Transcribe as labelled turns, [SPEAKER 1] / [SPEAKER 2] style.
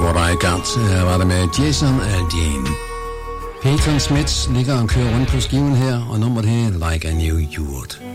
[SPEAKER 1] What I Got var det med Jason Aldean. Peyton Smith ligger og kører rundt på skiven her, og nummeret her Like I Knew You Would.